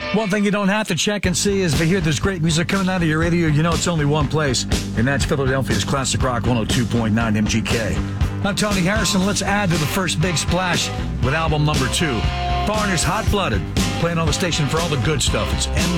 One thing you don't have to check and see is if you hear there's great music coming out of your radio, you know it's only one place, and that's Philadelphia's Classic Rock 102.9 MGK. I'm Tony Harrison. Let's add to the first big splash with album number 2. Foreigner's Hot Blooded, playing on the station for all the good stuff. It's